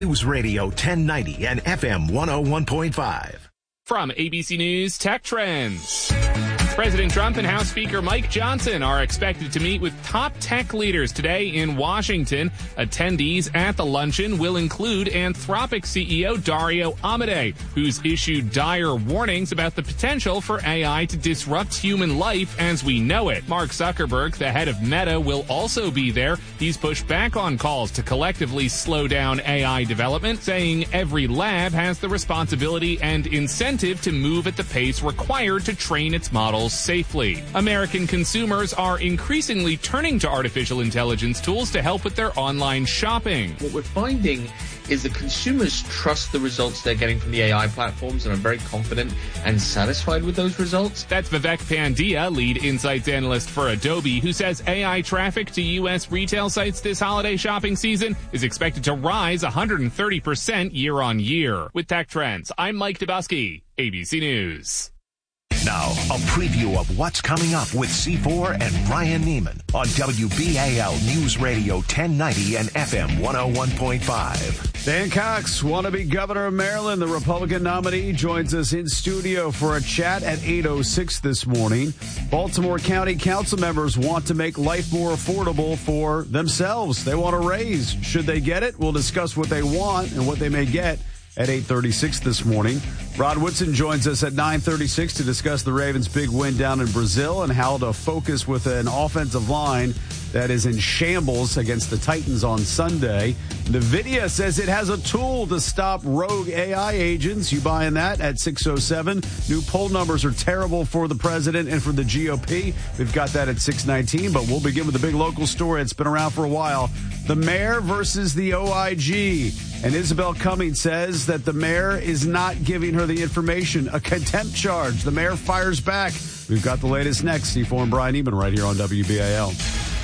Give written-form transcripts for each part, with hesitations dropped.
News Radio 1090 and FM 101.5. From ABC News Tech Trends. President Trump and House Speaker Mike Johnson are expected to meet with top tech leaders today in Washington. Attendees at the luncheon will include Anthropic CEO Dario Amodei, who's issued dire warnings about the potential for AI to disrupt human life as we know it. Mark Zuckerberg, the head of Meta, will also be there. He's pushed back on calls to collectively slow down AI development, saying every lab has the responsibility and incentive to move at the pace required to train its models safely. American consumers are increasingly turning to artificial intelligence tools to help with their online shopping. What we're finding is that consumers trust the results they're getting from the AI platforms and are very confident and satisfied with those results. That's Vivek Pandya, lead insights analyst for Adobe, who says AI traffic to U.S. retail sites this holiday shopping season is expected to rise 130% year on year. With Tech Trends, I'm Mike Dubowski, ABC News. Now, a preview of what's coming up with C4 and Brian Neiman on WBAL News Radio 1090 and FM 101.5. Dan Cox, wannabe governor of Maryland, the Republican nominee, joins us in studio for a chat at 8:06 this morning. Baltimore County Council members want to make life more affordable for themselves. They want a raise. Should they get it? We'll discuss what they want and what they may get at 8:36 this morning. Rod Woodson joins us at 9:36 to discuss the Ravens' big win down in Brazil and how to focus with an offensive line that is in shambles against the Titans on Sunday. NVIDIA says it has a tool to stop rogue AI agents. You buying that at 6:07? New poll numbers are terrible for the president and for the GOP. We've got that at 6:19, but we'll begin with the big local story. It's been around for a while. The mayor versus the OIG. And Isabel Cummings says that the mayor is not giving her the information. A contempt charge. The mayor fires back. We've got the latest next. C4 and Brian Neiman right here on WBAL.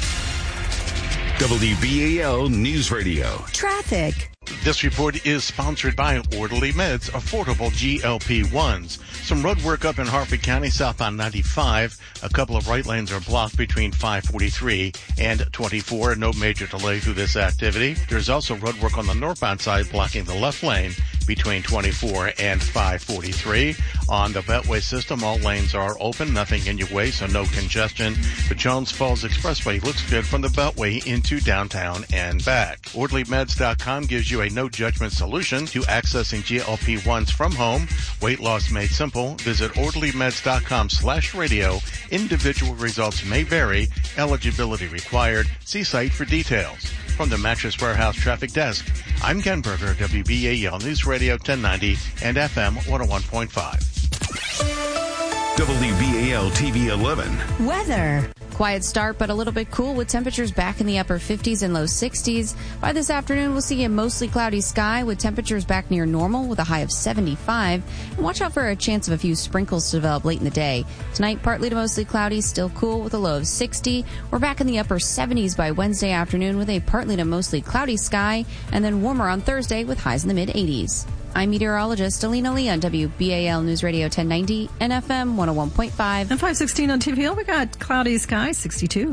WBAL News Radio. Traffic. This report is sponsored by Orderly Meds, affordable GLP-1s. Some road work up in Harford County, southbound 95. A couple of right lanes are blocked between 543 and 24. No major delay through this activity. There's also road work on the northbound side blocking the left lane between 24 and 543. On the Beltway system, all lanes are open, nothing in your way, so no congestion. The Jones Falls Expressway looks good from the Beltway into downtown and back. OrderlyMeds.com gives you a no-judgment solution to accessing GLP-1s from home. Weight loss made simple. Visit OrderlyMeds.com/radio. Individual results may vary. Eligibility required. See site for details. From the Mattress Warehouse Traffic Desk, I'm Ken Berger, WBAL News Radio 1090 and FM 101.5. WBAL TV 11. Weather. Quiet start, but a little bit cool with temperatures back in the upper 50s and low 60s. By this afternoon, we'll see a mostly cloudy sky with temperatures back near normal with a high of 75. And watch out for a chance of a few sprinkles to develop late in the day. Tonight, partly to mostly cloudy, still cool with a low of 60. We're back in the upper 70s by Wednesday afternoon with a partly to mostly cloudy sky, and then warmer on Thursday with highs in the mid-80s. I'm meteorologist Alina Lee on WBAL News Radio 1090 and FM 101.5. And 516 on TVL, we got cloudy sky, 62.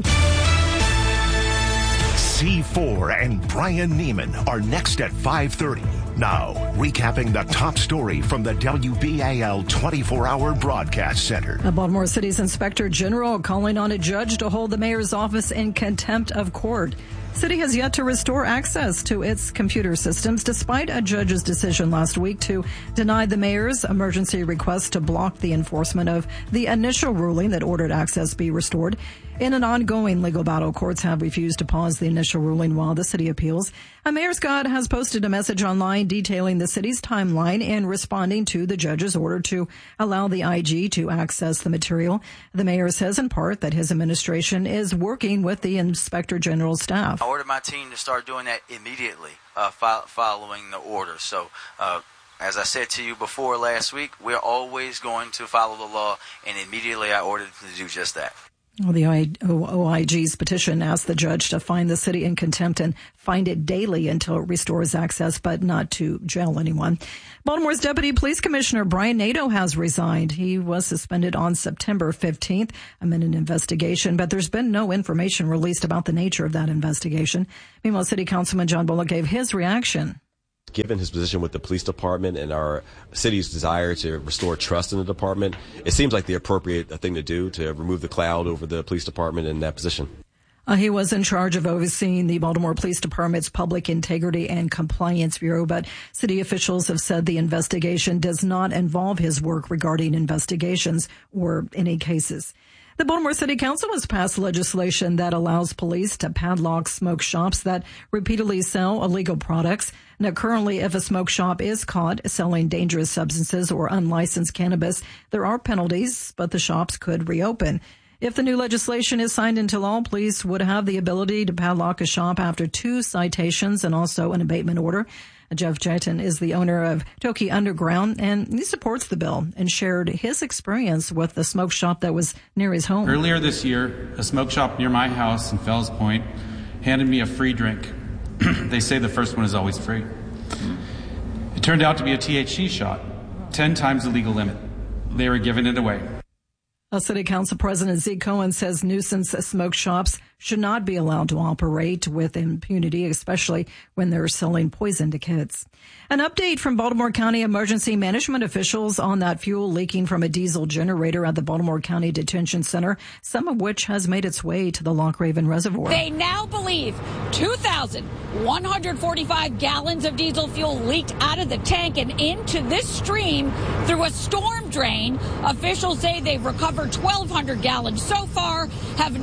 C4 and Brian Neiman are next at 5:30. Now, recapping the top story from the WBAL 24-hour broadcast center. Baltimore City's Inspector General calling on a judge to hold the mayor's office in contempt of court. City has yet to restore access to its computer systems despite a judge's decision last week to deny the mayor's emergency request to block the enforcement of the initial ruling that ordered access be restored. In an ongoing legal battle, courts have refused to pause the initial ruling while the city appeals. Mayor Scott has posted a message online detailing the city's timeline in responding to the judge's order to allow the IG to access the material. The mayor says in part that his administration is working with the Inspector General's staff. I ordered my team to start doing that immediately following the order. So, as I said to you before last week, we're always going to follow the law, and immediately I ordered them to do just that. Well, the OIG's petition asked the judge to find the city in contempt and find it daily until it restores access, but not to jail anyone. Baltimore's Deputy Police Commissioner Brian Nadeau has resigned. He was suspended on September 15th amid an investigation, but there's been no information released about the nature of that investigation. Meanwhile, City Councilman John Bullock gave his reaction. Given his position with the police department and our city's desire to restore trust in the department, it seems like the appropriate thing to do to remove the cloud over the police department in that position. He was in charge of overseeing the Baltimore Police Department's Public Integrity and Compliance Bureau, but city officials have said the investigation does not involve his work regarding investigations or any cases. The Baltimore City Council has passed legislation that allows police to padlock smoke shops that repeatedly sell illegal products. Now, currently, if a smoke shop is caught selling dangerous substances or unlicensed cannabis, there are penalties, but the shops could reopen. If the new legislation is signed into law, police would have the ability to padlock a shop after 2 citations and also an abatement order. Jeff Jayton is the owner of Toki Underground, and he supports the bill and shared his experience with the smoke shop that was near his home. Earlier this year, a smoke shop near my house in Fells Point handed me a free drink. They say the first one is always free. It turned out to be a THC shot, 10 times the legal limit. They were giving it away. City Council President Zeke Cohen says nuisance smoke shops should not be allowed to operate with impunity, especially when they're selling poison to kids. An update from Baltimore County emergency management officials on that fuel leaking from a diesel generator at the Baltimore County Detention Center, some of which has made its way to the Loch Raven Reservoir. They now believe 2,145 gallons of diesel fuel leaked out of the tank and into this stream through a storm drain. Officials say they've recovered 1,200 gallons so far, have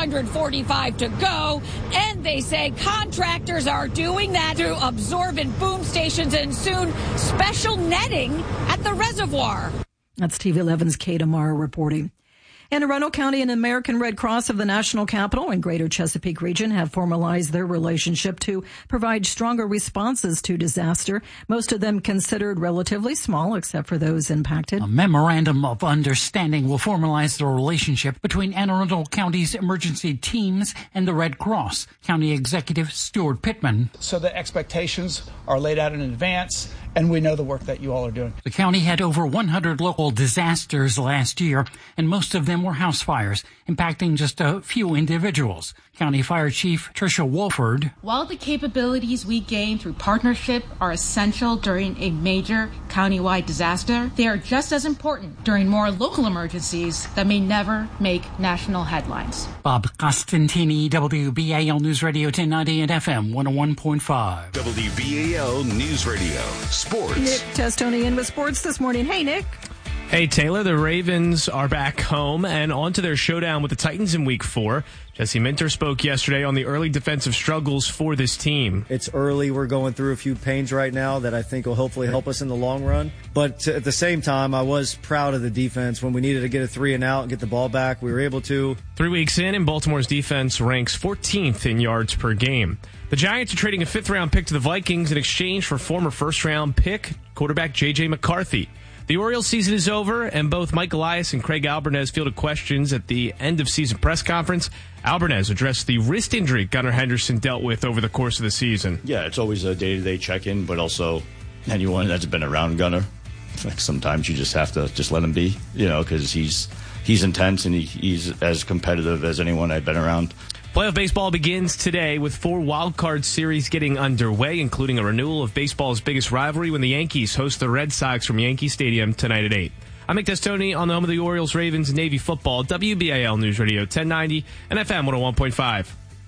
945 to go, and they say contractors are doing that through absorbent boom stations and soon special netting at the reservoir. That's TV 11's Kate Amara reporting. Anne Arundel County and American Red Cross of the National Capital and Greater Chesapeake region have formalized their relationship to provide stronger responses to disaster, most of them considered relatively small, except for those impacted. A memorandum of understanding will formalize the relationship between Anne Arundel County's emergency teams and the Red Cross. County Executive Stuart Pittman. So the expectations are laid out in advance, and we know the work that you all are doing. The county had over 100 local disasters last year, and most of them were house fires, impacting just a few individuals. County Fire Chief Tricia Wolford. While the capabilities we gain through partnership are essential during a major countywide disaster, they are just as important during more local emergencies that may never make national headlines. Bob Costantini, WBAL News Radio 1090 and FM 101.5. WBAL News Radio. Sports. Nick Testoni in with sports this morning. Hey, Nick. Hey, Taylor, the Ravens are back home and on to their showdown with the Titans in Week 4. Jesse Minter spoke yesterday on the early defensive struggles for this team. It's early. We're going through a few pains right now that I think will hopefully help us in the long run. But at the same time, I was proud of the defense. When we needed to get a 3 and out and get the ball back, we were able to. 3 weeks in, and Baltimore's defense ranks 14th in yards per game. The Giants are trading a 5th-round pick to the Vikings in exchange for former first-round pick quarterback J.J. McCarthy. The Orioles season is over, and both Mike Elias and Craig Albernez fielded questions at the end-of-season press conference. Albernez addressed the wrist injury Gunnar Henderson dealt with over the course of the season. Yeah, it's always a day-to-day check-in, but also anyone that's been around Gunnar, sometimes you just have to just let him be, because he's intense and he's as competitive as anyone I've been around. Playoff baseball begins today with 4 wildcard series getting underway, including a renewal of baseball's biggest rivalry when the Yankees host the Red Sox from Yankee Stadium tonight at 8. I'm Nick Testoni on the home of the Orioles, Ravens, and Navy football, WBAL News Radio 1090 and FM 101.5.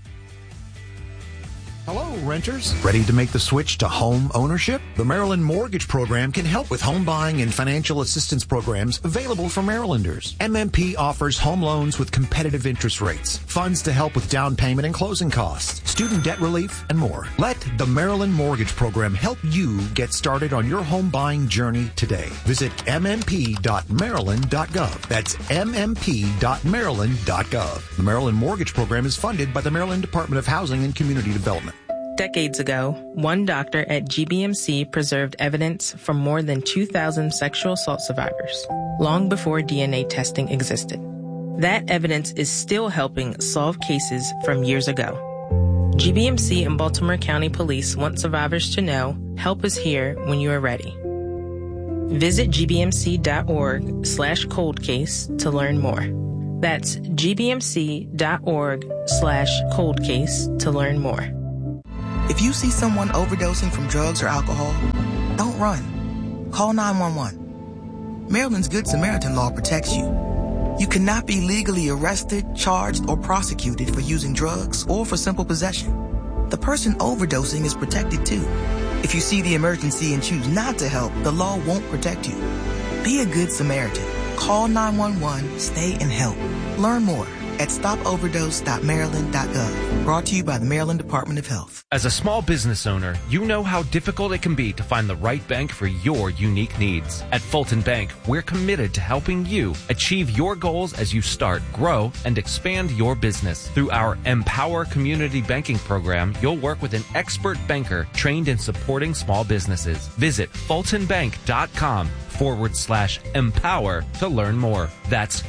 Hello, renters. Ready to make the switch to home ownership? The Maryland Mortgage Program can help with home buying and financial assistance programs available for Marylanders. MMP offers home loans with competitive interest rates, funds to help with down payment and closing costs, student debt relief, and more. Let the Maryland Mortgage Program help you get started on your home buying journey today. Visit mmp.maryland.gov. That's mmp.maryland.gov. The Maryland Mortgage Program is funded by the Maryland Department of Housing and Community Development. Decades ago, one doctor at GBMC preserved evidence from more than 2,000 sexual assault survivors, long before DNA testing existed. That evidence is still helping solve cases from years ago. GBMC and Baltimore County Police want survivors to know, help is here when you are ready. Visit gbmc.org/coldcase to learn more. That's gbmc.org/coldcase to learn more. If you see someone overdosing from drugs or alcohol, don't run. Call 911. Maryland's Good Samaritan law protects you. You cannot be legally arrested, charged, or prosecuted for using drugs or for simple possession. The person overdosing is protected too. If you see the emergency and choose not to help, the law won't protect you. Be a Good Samaritan. Call 911, stay and help. Learn more at stopoverdose.maryland.gov. Brought to you by the Maryland Department of Health. As a small business owner, you know how difficult it can be to find the right bank for your unique needs. At Fulton Bank, we're committed to helping you achieve your goals as you start, grow, and expand your business. Through our Empower Community Banking Program, you'll work with an expert banker trained in supporting small businesses. Visit fultonbank.com/empower to learn more. That's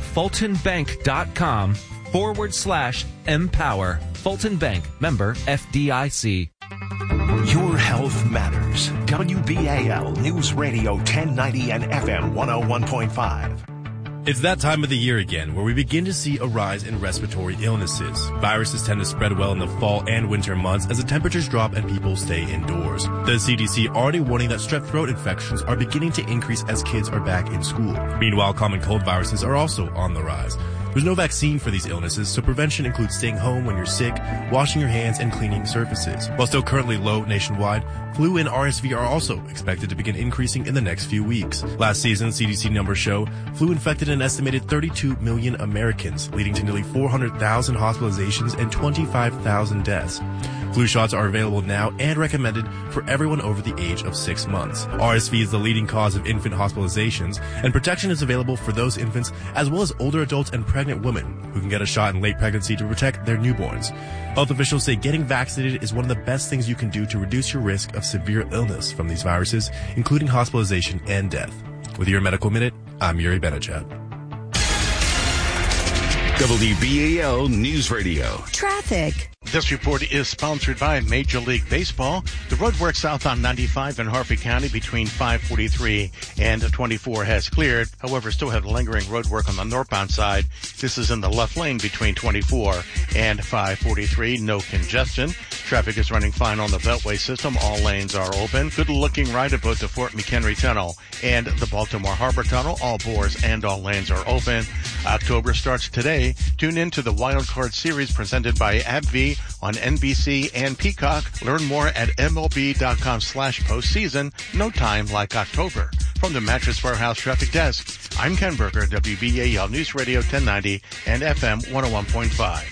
fultonbank.com/empower. Fulton Bank, member FDIC. Your health matters. WBAL News Radio 1090 and FM 101.5. It's that time of the year again where we begin to see a rise in respiratory illnesses. Viruses tend to spread well in the fall and winter months as the temperatures drop and people stay indoors. The CDC already warning that strep throat infections are beginning to increase as kids are back in school. Meanwhile, common cold viruses are also on the rise. There's no vaccine for these illnesses, so prevention includes staying home when you're sick, washing your hands, and cleaning surfaces. While still currently low nationwide, flu and RSV are also expected to begin increasing in the next few weeks. Last season, CDC numbers show flu infected an estimated 32 million Americans, leading to nearly 400,000 hospitalizations and 25,000 deaths. Flu shots are available now and recommended for everyone over the age of 6 months. RSV is the leading cause of infant hospitalizations, and protection is available for those infants as well as older adults and pregnant women who can get a shot in late pregnancy to protect their newborns. Health officials say getting vaccinated is one of the best things you can do to reduce your risk of severe illness from these viruses, including hospitalization and death. With your Medical Minute, I'm Yuri Benachat. WBAL News Radio. Traffic. This report is sponsored by Major League Baseball. The roadwork south on 95 in Harford County between 543 and 24 has cleared. However, still have lingering roadwork on the northbound side. This is in the left lane between 24 and 543. No congestion. Traffic is running fine on the Beltway system. All lanes are open. Good looking right at both the Fort McHenry Tunnel and the Baltimore Harbor Tunnel. All bores and all lanes are open. October starts today. Tune in to the Wild Card Series presented by AbbVie on NBC and Peacock. Learn more at MLB.com/postseason. No time like October. From the Mattress Warehouse Traffic Desk, I'm Ken Berger, WBAL News Radio 1090 and FM 101.5.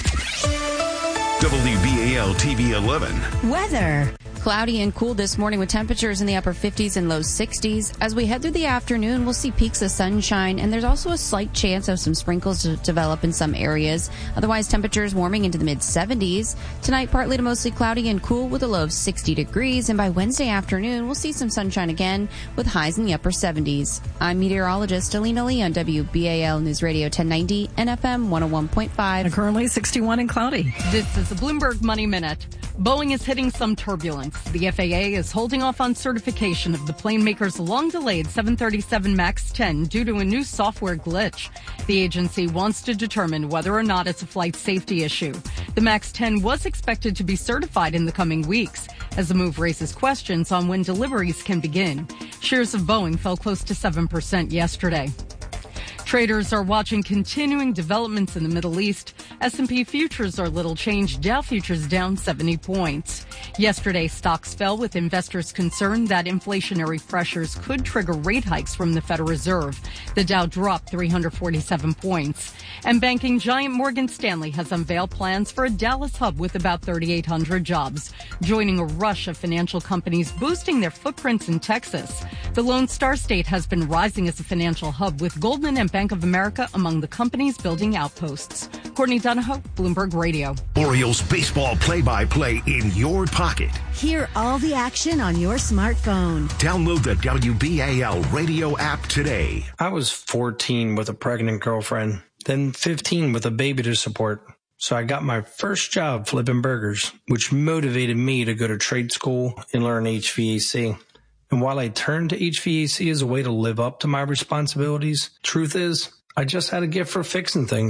WBAL TV 11. Weather. Cloudy and cool this morning with temperatures in the upper 50s and low 60s. As we head through the afternoon, we'll see peaks of sunshine, and there's also a slight chance of some sprinkles to develop in some areas. Otherwise, temperatures warming into the mid-70s. Tonight, partly to mostly cloudy and cool with a low of 60 degrees, and by Wednesday afternoon, we'll see some sunshine again with highs in the upper 70s. I'm meteorologist Alina Lee on WBAL News Radio 1090 and FM 101.5. And currently 61 and cloudy. This is the Bloomberg Money Minute. Boeing is hitting some turbulence. The FAA is holding off on certification of the plane maker's long-delayed 737 MAX 10 due to a new software glitch. The agency wants to determine whether or not it's a flight safety issue. The MAX 10 was expected to be certified in the coming weeks, as the move raises questions on when deliveries can begin. Shares of Boeing fell close to 7% yesterday. Traders are watching continuing developments in the Middle East. S&P futures are little changed. Dow futures down 70 points. Yesterday, stocks fell with investors concerned that inflationary pressures could trigger rate hikes from the Federal Reserve. The Dow dropped 347 points. And banking giant Morgan Stanley has unveiled plans for a Dallas hub with about 3,800 jobs, joining a rush of financial companies boosting their footprints in Texas. The Lone Star State has been rising as a financial hub, with Goldman and Bank of America among the companies building outposts. Courtney Donahoe, Bloomberg Radio. Orioles baseball play-by-play in your pocket. Hear all the action on your smartphone. Download the WBAL radio app today. I was 14 with a pregnant girlfriend, then 15 with a baby to support. So I got my first job flipping burgers, which motivated me to go to trade school and learn HVAC. And while I turned to HVAC as a way to live up to my responsibilities, truth is, I just had a gift for fixing things.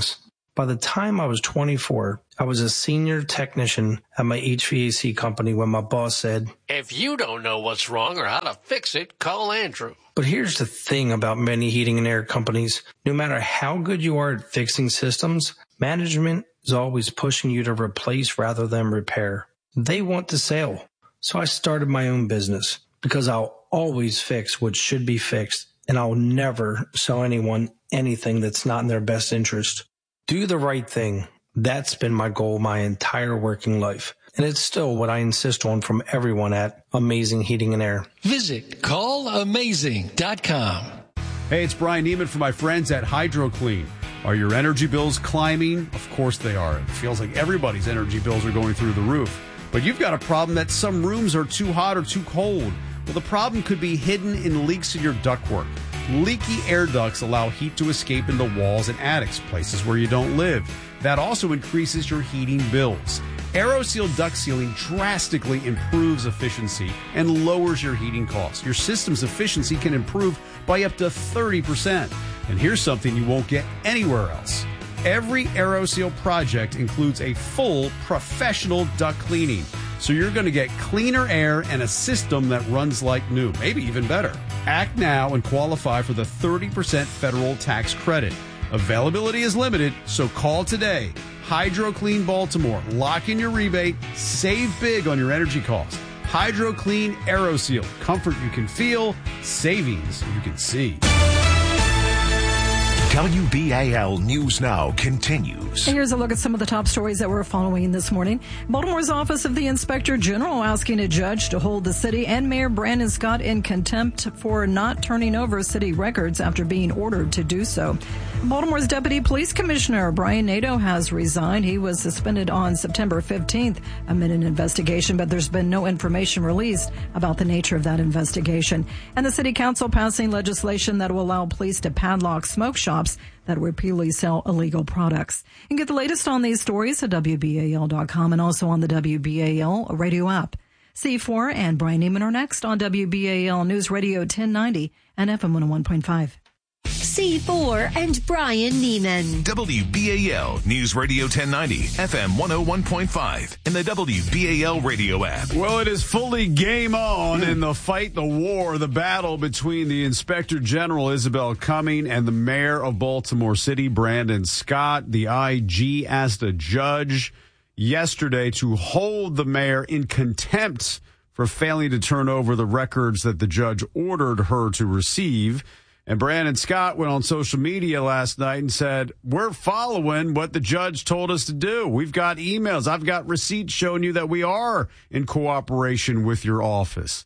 By the time I was 24, I was a senior technician at my HVAC company when my boss said, "If you don't know what's wrong or how to fix it, call Andrew." But here's the thing about many heating and air companies. No matter how good you are at fixing systems, management is always pushing you to replace rather than repair. They want the sale. So I started my own business because I'll always fix what should be fixed, and I'll never sell anyone anything that's not in their best interest. Do the right thing. That's been my goal my entire working life. And it's still what I insist on from everyone at Amazing Heating and Air. Visit callamazing.com. Hey, it's Brian Neiman from my friends at HydroClean. Are your energy bills climbing? Of course they are. It feels like everybody's energy bills are going through the roof. But you've got a problem that some rooms are too hot or too cold. Well, the problem could be hidden in leaks in your ductwork. Leaky air ducts allow heat to escape into walls and attics, places where you don't live. That also increases your heating bills. AeroSeal duct sealing drastically improves efficiency and lowers your heating costs. Your system's efficiency can improve by up to 30%. And here's something you won't get anywhere else. Every AeroSeal project includes a full professional duct cleaning. So you're going to get cleaner air and a system that runs like new, maybe even better. Act now and qualify for the 30% federal tax credit. Availability is limited, so call today. HydroClean Baltimore. Lock in your rebate. Save big on your energy costs. HydroClean AeroSeal. Comfort you can feel. Savings you can see. WBAL News Now continues. And here's a look at some of the top stories that we're following this morning. Baltimore's Office of the Inspector General asking a judge to hold the city and Mayor Brandon Scott in contempt for not turning over city records after being ordered to do so. Baltimore's Deputy Police Commissioner Brian Nadeau has resigned. He was suspended on September 15th amid an investigation, but there's been no information released about the nature of that investigation. And the City Council passing legislation that will allow police to padlock smoke shops that repeatedly sell illegal products. And get the latest on these stories at WBAL.com and also on the WBAL radio app. C4 and Brian Neiman are next on WBAL News Radio 1090 and FM 101.5. C4 and Brian Neiman. WBAL News Radio 1090, FM 101.5, and the WBAL radio app. Well, it is fully game on in the fight, the war, the battle between the Inspector General, Isabel Cumming, and the Mayor of Baltimore City, Brandon Scott. The IG asked a judge yesterday to hold the mayor in contempt for failing to turn over the records that the judge ordered her to receive. And Brandon Scott went on social media last night and said, we're following what the judge told us to do. We've got emails. I've got receipts showing you that we are in cooperation with your office.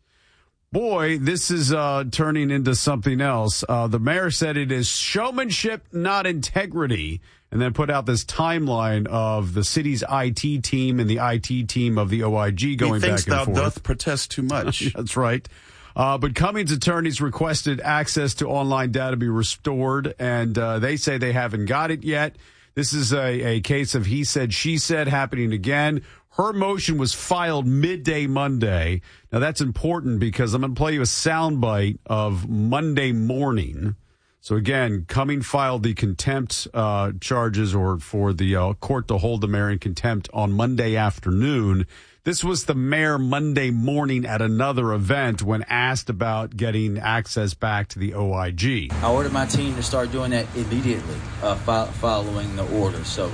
Boy, this is turning into something else. The mayor said it is showmanship, not integrity, and then put out this timeline of the city's IT team and the IT team of the OIG going back and forth. He thinks thou doth protest too much. That's right. But Cummings' attorneys requested access to online data be restored, and they say they haven't got it yet. This is a case of he said, she said happening again. Her motion was filed midday Monday. Now, that's important because I'm going to play you a soundbite of Monday morning. So, again, Cummings filed the contempt charges or for the court to hold the mayor in contempt on Monday afternoon. This was the mayor Monday morning at another event when asked about getting access back to the OIG. I ordered my team to start doing that immediately following the order. So,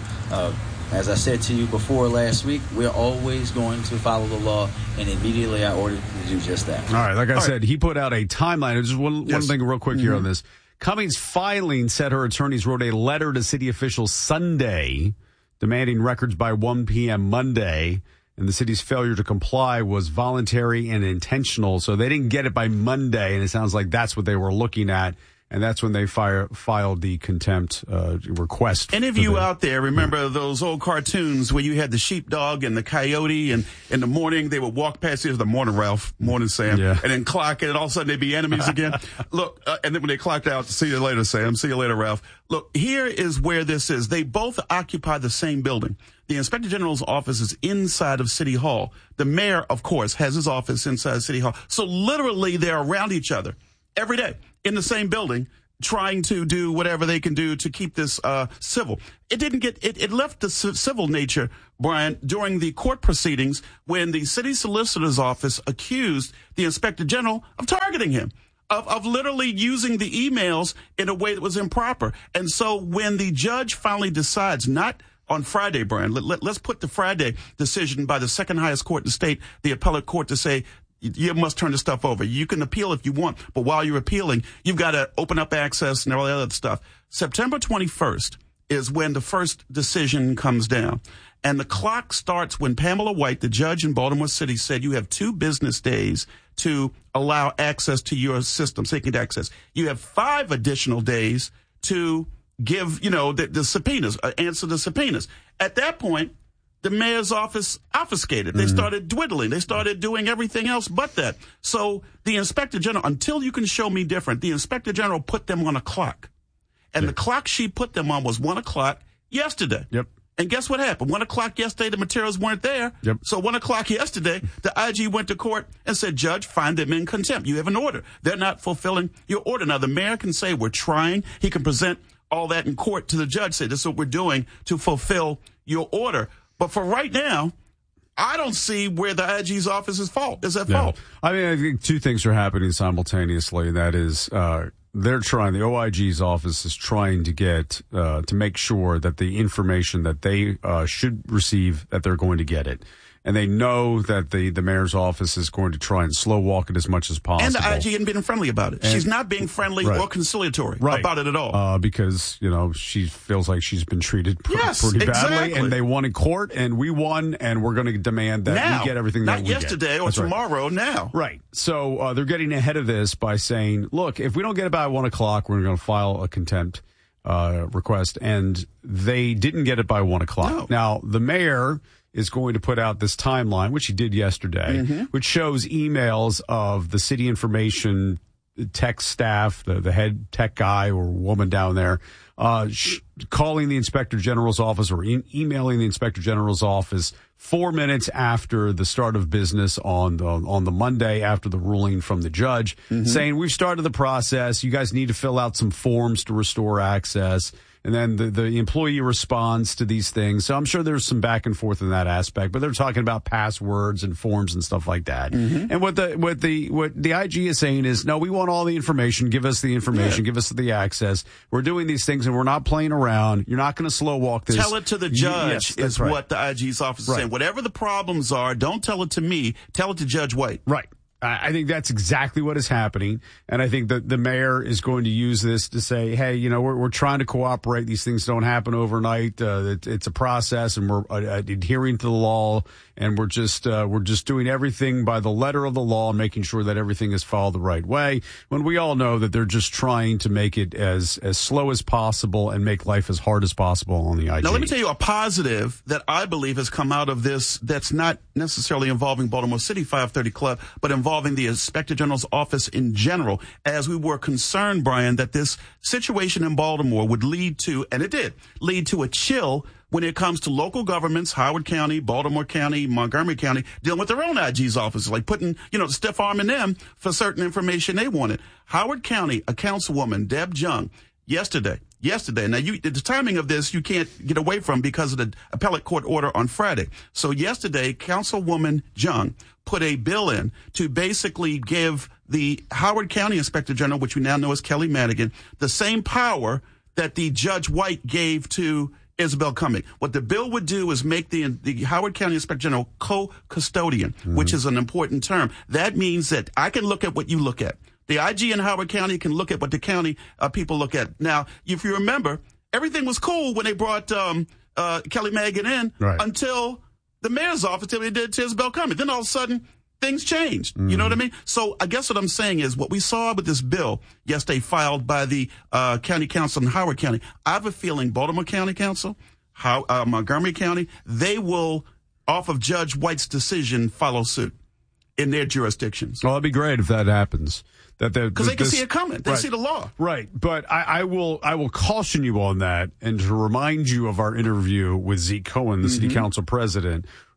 as I said to you before last week, we're always going to follow the law, and immediately I ordered to do just that. All right, like I said, he put out a timeline. Just one thing real quick here on this. Cummings' filing said her attorneys wrote a letter to city officials Sunday demanding records by 1 p.m. Monday. And the city's failure to comply was voluntary and intentional. So they didn't get it by Monday, and it sounds like that's what they were looking at. And that's when they filed the contempt request. Any of you out there remember those old cartoons where you had the sheepdog and the coyote, and in the morning they would walk past you, the morning Ralph, morning Sam, and then clock it, and all of a sudden they'd be enemies again? Look, and then when they clocked out, see you later, Sam, see you later, Ralph. Look, here is where this is. They both occupy the same building. The Inspector General's office is inside of City Hall. The mayor, of course, has his office inside City Hall. So literally they're around each other every day in the same building trying to do whatever they can do to keep this civil. It didn't get it left the civil nature, Brian, during the court proceedings when the city solicitor's office accused the inspector general of targeting him, of literally using the emails in a way that was improper. And so when the judge finally decides, not on Friday, Brian, let's put the Friday decision by the second highest court in the state, the appellate court, to say, you must turn the stuff over. You can appeal if you want, but while you're appealing, you've got to open up access and all that other stuff. September 21st is when the first decision comes down. And the clock starts when Pamela White, the judge in Baltimore City, said you have 2 business days to allow access to your system, seeking access. You have 5 additional days to give, the subpoenas, answer the subpoenas. At that point, the mayor's office obfuscated. They started dwindling. They started doing everything else but that. So the inspector general, until you can show me different, the inspector general put them on a clock. And the clock she put them on was 1 o'clock yesterday. Yep. And guess what happened? 1 o'clock yesterday, the materials weren't there. Yep. So 1 o'clock yesterday, the IG went to court and said, Judge, find them in contempt. You have an order. They're not fulfilling your order. Now, the mayor can say, we're trying. He can present all that in court to the judge, say, this is what we're doing to fulfill your order. But for right now, I don't see where the IG's office is at fault. I mean, I think 2 things are happening simultaneously. That is, they're trying, the OIG's office is trying to get, to make sure that the information that they should receive, that they're going to get it. And they know that the mayor's office is going to try and slow walk it as much as possible. And the IG isn't being friendly about it. She's not being friendly or conciliatory about it at all. Because, she feels like she's been treated pretty badly. And they won in court, and we won, and we're going to demand that we get everything that we get. Not yesterday or tomorrow, now. Right. So they're getting ahead of this by saying, look, if we don't get it by 1 o'clock, we're going to file a contempt request. And they didn't get it by 1 o'clock. No. Now, the mayor is going to put out this timeline, which he did yesterday, which shows emails of the city information tech staff, the head tech guy or woman down there, calling the inspector general's office or emailing the inspector general's office 4 minutes after the start of business on the Monday after the ruling from the judge, saying, we've started the process. You guys need to fill out some forms to restore access. And then the employee responds to these things. So I'm sure there's some back and forth in that aspect, but they're talking about passwords and forms and stuff like that. And what the IG is saying is, no, we want all the information. Give us the information. Give us the access. We're doing these things and we're not playing around. You're not going to slow walk this. Tell it to the judge is what the IG's office is saying. Whatever the problems are, don't tell it to me. Tell it to Judge White. Right. I think that's exactly what is happening. And I think that the mayor is going to use this to say, hey, we're trying to cooperate. These things don't happen overnight. It's a process, and we're adhering to the law. And we're just doing everything by the letter of the law and making sure that everything is followed the right way. When we all know that they're just trying to make it as slow as possible and make life as hard as possible on the IG. Now, let me tell you a positive that I believe has come out of this that's not necessarily involving Baltimore City 530 Club, but involving the Inspector General's office in general, as we were concerned, Brian, that this situation in Baltimore would lead to, and it did, lead to a chill when it comes to local governments, Howard County, Baltimore County, Montgomery County, dealing with their own IG's offices, like putting, the stiff arm in them for certain information they wanted. Howard County, a councilwoman, Deb Jung, yesterday. Now, the timing of this, you can't get away from because of the appellate court order on Friday. So yesterday, Councilwoman Jung put a bill in to basically give the Howard County Inspector General, which we now know as Kelly Madigan, the same power that the Judge White gave to Isabel Cumming. What the bill would do is make the Howard County Inspector General co-custodian, which is an important term. That means that I can look at what you look at. The IG in Howard County can look at what the county people look at. Now, if you remember, everything was cool when they brought Kelly Madigan in until the mayor's office, till they did to Isabel Cumming. Then all of a sudden, things changed. You know what I mean? So I guess what I'm saying is what we saw with this bill yesterday filed by the county council in Howard County, I have a feeling Baltimore County Council, Montgomery County, they will, off of Judge White's decision, follow suit in their jurisdictions. Well, that'd be great if that happens. Because they can see it coming. They see the law. Right. But I will caution you on that and to remind you of our interview with Zeke Cohen, the city council president,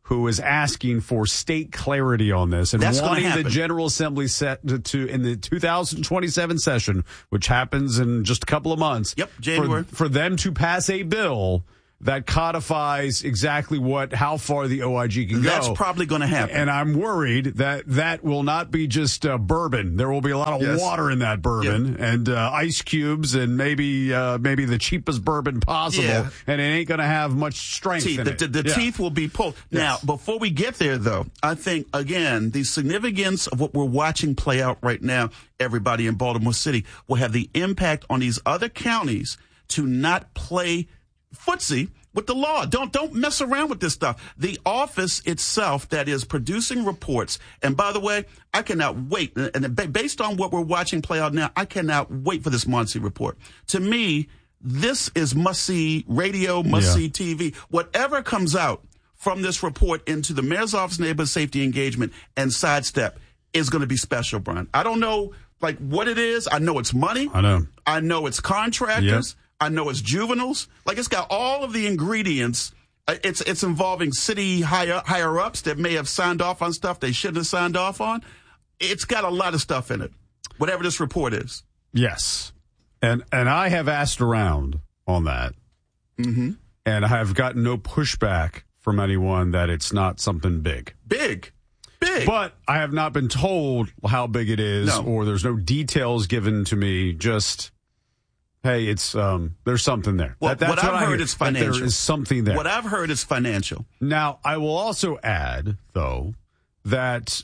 who is asking for state clarity on this and wanting the General Assembly set to in the 2027 session, which happens in just a couple of months. Yep, January. For them to pass a bill that codifies exactly how far the OIG can go. That's probably going to happen. And I'm worried that will not be just bourbon. There will be a lot of water in that bourbon and ice cubes and maybe the cheapest bourbon possible. Yeah. And it ain't going to have much strength in it. The teeth will be pulled. Yes. Now, before we get there, though, I think, again, the significance of what we're watching play out right now, everybody in Baltimore City, will have the impact on these other counties to not play footsie with the law. Don't mess around with this stuff. The office itself that is producing reports, and by the way, I cannot wait, and based on what we're watching play out now, I cannot wait for this Muncie report. To me, this is must-see radio, must-see TV. Whatever comes out from this report into the Mayor's Office Neighborhood Safety Engagement and Sidestep is going to be special, Brian. I don't know what it is. I know it's money. I know it's contractors. Yep. I know it's juveniles. It's got all of the ingredients. It's involving city higher ups that may have signed off on stuff they shouldn't have signed off on. It's got a lot of stuff in it, whatever this report is. Yes. And I have asked around on that. Mm-hmm. And I have gotten no pushback from anyone that it's not something big. Big. But I have not been told how big it is, or there's no details given to me, just... Hey, it's there's something there. Well, what I've heard is financial. There is something there. What I've heard is financial. Now, I will also add, though, that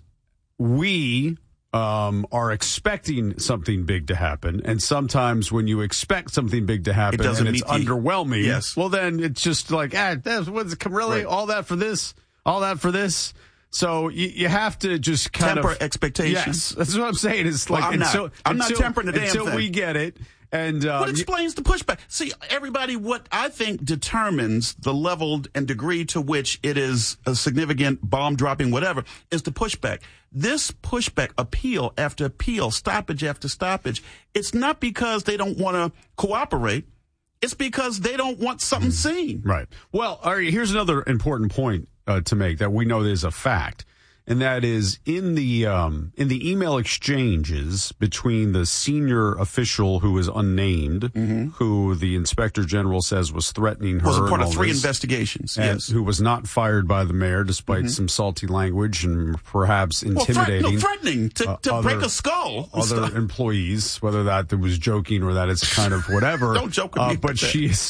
we are expecting something big to happen, and sometimes when you expect something big to happen and it's underwhelming, well, then it's just like, really all that for this, all that for this. So you have to just temper expectations. Yes, that's what I'm saying. It's I'm not tempering the damn thing until we get it. And what explains the pushback? See, everybody, what I think determines the level and degree to which it is a significant bomb dropping, whatever, is the pushback. This pushback, appeal after appeal, stoppage after stoppage, it's not because they don't want to cooperate. It's because they don't want something seen. Right. Well, all right, here's another important point to make that we know is a fact. And that is in the email exchanges between the senior official who is unnamed, who the inspector general says was threatening her. Was a part of 3 investigations, yes. Who was not fired by the mayor despite some salty language and perhaps intimidating. Threatening to break a skull. Other employees, whether that was joking or that it's kind of whatever. Don't joke with me. But she is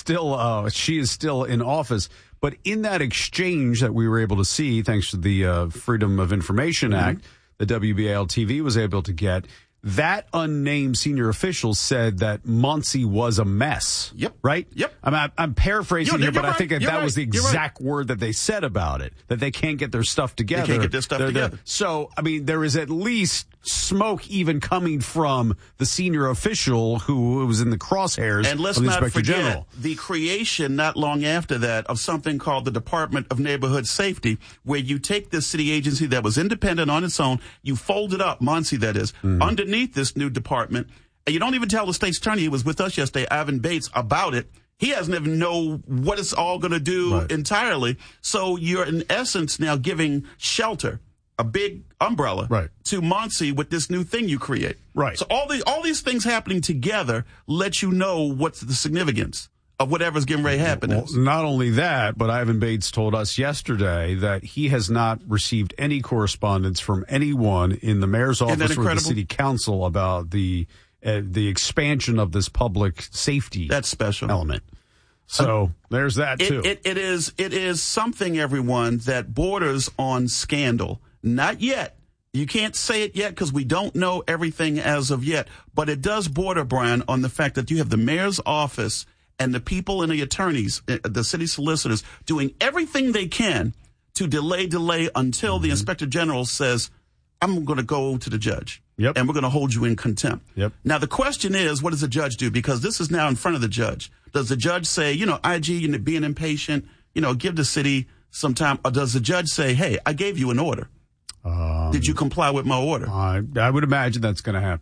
still in office. But in that exchange that we were able to see, thanks to the Freedom of Information Act, the WBAL-TV was able to get, that unnamed senior official said that Muncie was a mess. Yep. Right? Yep. I'm paraphrasing here, but I think that was the exact word that they said about it, that they can't get their stuff together. They can't get their stuff together. So, there is at least smoke even coming from the senior official who was in the crosshairs and let's of the not Inspector forget General. The creation not long after that of something called the Department of Neighborhood Safety, where you take this city agency that was independent on its own, you fold it up, Muncie that is, underneath this new department, and you don't even tell the state's attorney, he was with us yesterday, Ivan Bates, about it. He doesn't even know what it's all going to do entirely. So you're in essence now giving shelter, a big umbrella, to Muncie with this new thing you create. Right. So all these things happening together let you know what's the significance of whatever's getting ready to happen. Well, not only that, but Ivan Bates told us yesterday that he has not received any correspondence from anyone in the mayor's office or the city council about the expansion of this public safety element. So there's that too. It is something, everyone, that borders on scandal. Not yet. You can't say it yet because we don't know everything as of yet. But it does border, Brian, on the fact that you have the mayor's office and the people and the attorneys, the city solicitors, doing everything they can to delay until the inspector general says, I'm going to go to the judge. Yep. And we're going to hold you in contempt. Yep. Now, the question is, what does the judge do? Because this is now in front of the judge. Does the judge say, IG, you're being impatient, give the city some time? Or does the judge say, hey, I gave you an order. Did you comply with my order? I would imagine that's going to happen.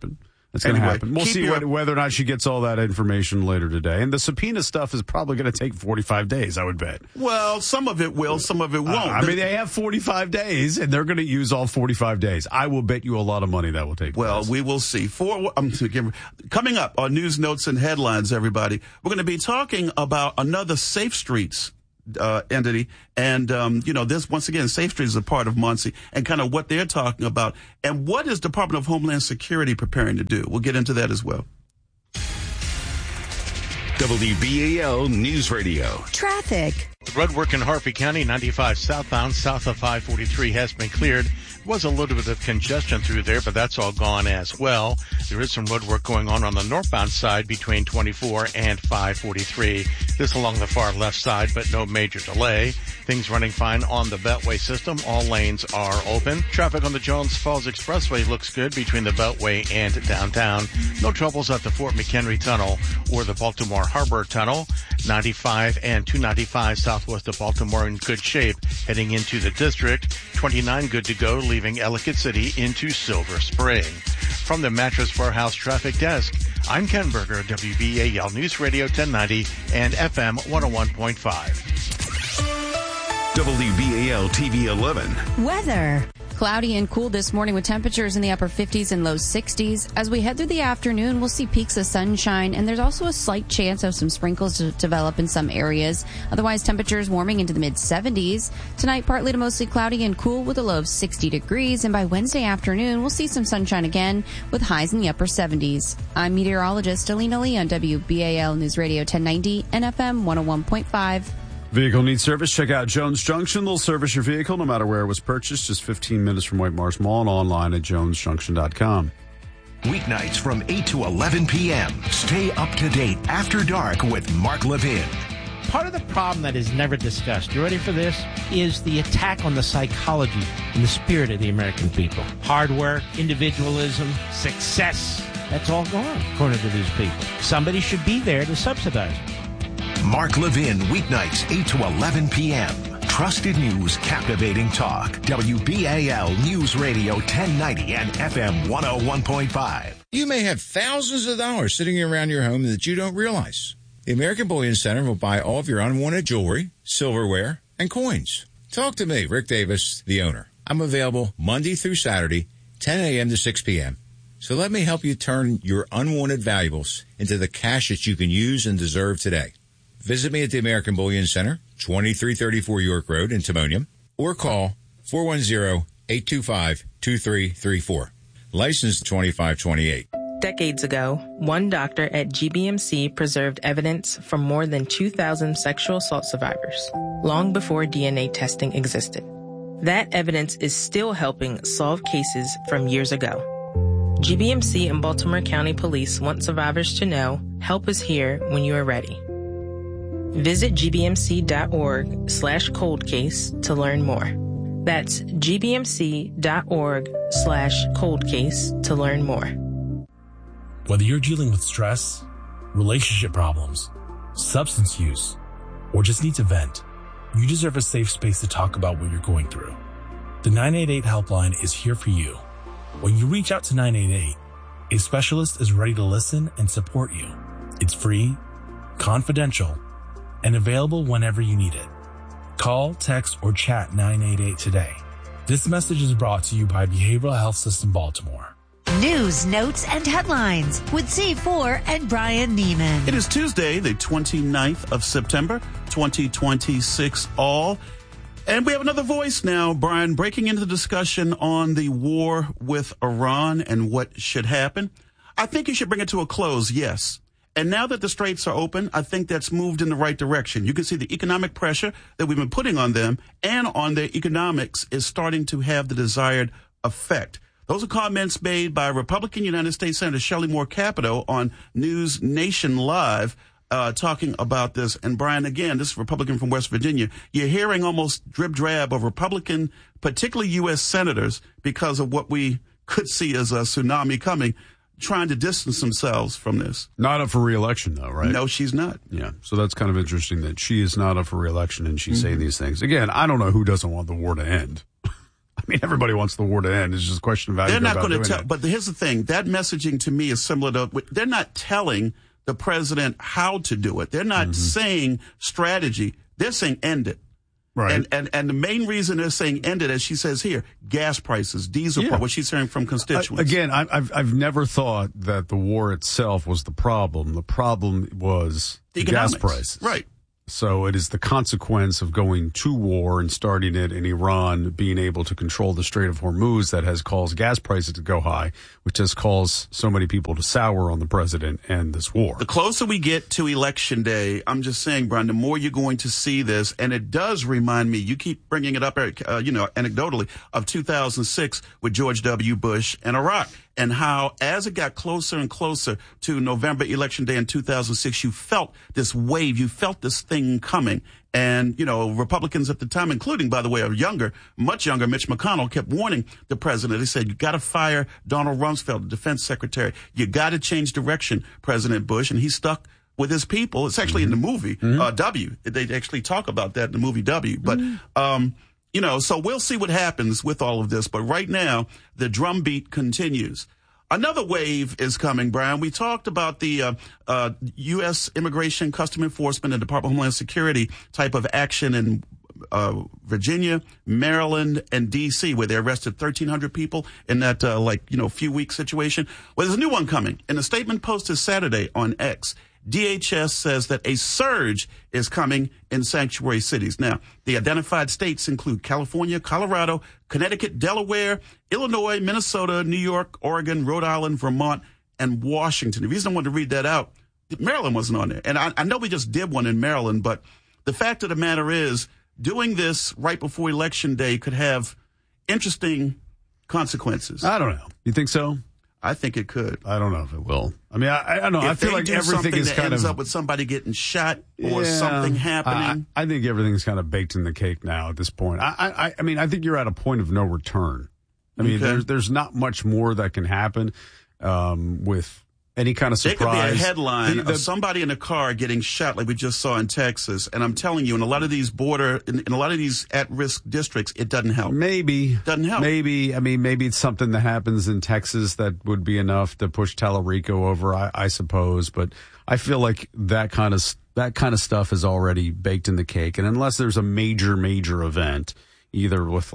That's going to Anyway, happen. We'll see whether or not she gets all that information later today. And the subpoena stuff is probably going to take 45 days, I would bet. Well, some of it will, some of it won't. I mean, they have 45 days, and they're going to use all 45 days. I will bet you a lot of money that will take place. Well, we will see. Coming up on News Notes and Headlines, everybody, we're going to be talking about another Safe Streets entity. And, this, once again, Safe Street is a part of Muncie and kind of what they're talking about. And what is Department of Homeland Security preparing to do? We'll get into that as well. WBAL News Radio. Traffic. The road work in Harford County, 95 southbound, south of 543 has been cleared. Was a little bit of congestion through there, but that's all gone as well. There is some road work going on the northbound side between 24 and 543. This along the far left side, but no major delay. Things running fine on the Beltway system. All lanes are open. Traffic on the Jones Falls Expressway looks good between the Beltway and downtown. No troubles at the Fort McHenry Tunnel or the Baltimore Harbor Tunnel. 95 and 295 southwest of Baltimore in good shape heading into the district. 29 good to go, leaving Ellicott City into Silver Spring. From the Mattress Warehouse Traffic Desk, I'm Ken Berger, WBAL News Radio 1090 and FM 101.5. WBAL TV 11. Weather. Cloudy and cool this morning with temperatures in the upper 50s and low 60s. As we head through the afternoon, we'll see peaks of sunshine, and there's also a slight chance of some sprinkles to develop in some areas. Otherwise, temperatures warming into the mid-70s. Tonight, partly to mostly cloudy and cool with a low of 60 degrees, and by Wednesday afternoon, we'll see some sunshine again with highs in the upper 70s. I'm meteorologist Alina Lee on WBAL News Radio 1090 and FM 101.5. Vehicle needs service? Check out Jones Junction. They'll service your vehicle no matter where it was purchased. Just 15 minutes from White Marsh Mall and online at jonesjunction.com. Weeknights from 8 to 11 p.m. Stay up to date after dark with Mark Levin. Part of the problem that is never discussed, you ready for this, is the attack on the psychology and the spirit of the American people. Hard work, individualism, success, that's all gone, according to these people. Somebody should be there to subsidize it. Mark Levin, weeknights 8 to 11 p.m. Trusted news, captivating talk. WBAL News Radio 1090 and FM 101.5. You may have thousands of dollars sitting around your home that you don't realize. The American Bullion Center will buy all of your unwanted jewelry, silverware, and coins. Talk to me, Rick Davis, the owner. I'm available Monday through Saturday, 10 a.m. to 6 p.m. So let me help you turn your unwanted valuables into the cash that you can use and deserve today. Visit me at the American Bullion Center, 2334 York Road in Timonium, or call 410-825-2334. License 2528. Decades ago, one doctor at GBMC preserved evidence from more than 2,000 sexual assault survivors, long before DNA testing existed. That evidence is still helping solve cases from years ago. GBMC and Baltimore County Police want survivors to know, help is here when you are ready. Visit gbmc.org/coldcase to learn more. That's gbmc.org/coldcase to learn more. Whether you're dealing with stress, relationship problems, substance use, or just need to vent, you deserve a safe space to talk about what you're going through. The 988 helpline is here for you. When you reach out to 988, a specialist is ready to listen and support you. It's free, confidential, and available whenever you need it. Call, text, or chat 988 today. This message is brought to you by Behavioral Health System Baltimore. News, notes, and headlines with C4 and Brian Neiman. It is Tuesday, the 29th of September, 2026 all. And we have another voice now, Brian, breaking into the discussion on the war with Iran and what should happen. I think you should bring it to a close, yes. And now that the straits are open, I think that's moved in the right direction. You can see the economic pressure that we've been putting on them and on their economics is starting to have the desired effect. Those are comments made by Republican United States Senator Shelley Moore Capito on News Nation Live, talking about this. And Brian, again, this is Republican from West Virginia. You're hearing almost drib-drab of Republican, particularly U.S. senators, because of what we could see as a tsunami coming, trying to distance themselves from this. Not up for re-election, though, right? No, she's not. Yeah, so that's kind of interesting that she is not up for re-election and she's saying these things. Again, I don't know who doesn't want the war to end. I mean, everybody wants the war to end. It's just a question of how they're you go not about going to doing tell. it. But here's the thing: that messaging to me is similar to. They're not telling the president how to do it. They're not saying strategy. They're saying end it. Right. And the main reason they're saying end it, as she says here, gas prices, diesel, what she's hearing from constituents. Again, I've never thought that the war itself was the problem. The problem was the gas prices. Right. So it is the consequence of going to war and starting it in Iran, being able to control the Strait of Hormuz that has caused gas prices to go high, which has caused so many people to sour on the president and this war. The closer we get to Election Day, I'm just saying, Brian, the more you're going to see this. And it does remind me, you keep bringing it up, Eric, anecdotally, of 2006 with George W. Bush and Iraq. And how, as it got closer and closer to November Election Day in 2006, you felt this wave, you felt this thing coming. And, Republicans at the time, including, by the way, much younger Mitch McConnell, kept warning the president. They said, you got to fire Donald Rumsfeld, the defense secretary. You got to change direction, President Bush. And he stuck with his people. It's actually in the movie, W. They actually talk about that in the movie W. But, so we'll see what happens with all of this. But right now, the drumbeat continues. Another wave is coming, Brian. We talked about the U.S. Immigration, Custom Enforcement, and Department of Homeland Security type of action in Virginia, Maryland, and D.C., where they arrested 1,300 people in that, few-week situation. Well, there's a new one coming. In a statement posted Saturday on X, DHS says that a surge is coming in sanctuary cities. Now, the identified states include California, Colorado, Connecticut, Delaware, Illinois, Minnesota, New York, Oregon, Rhode Island, Vermont, and Washington. The reason I wanted to read that out, Maryland wasn't on there. And I know we just did one in Maryland, but the fact of the matter is, doing this right before Election Day could have interesting consequences. I don't know. You think so? I think it could. I don't know if it will. I mean, I don't know. I feel like everything is kind of ends up with somebody getting shot or something happening. I think everything's kind of baked in the cake now at this point. I mean, I think you're at a point of no return. I mean, there's not much more that can happen with any kind of surprise. There could be a headline of somebody in a car getting shot like we just saw in Texas. And I'm telling you, in a lot of these in a lot of these at-risk districts, it doesn't help. Doesn't help. Maybe it's something that happens in Texas that would be enough to push Tallarico over, I suppose. But I feel like that kind of stuff is already baked in the cake. And unless there's a major event, either with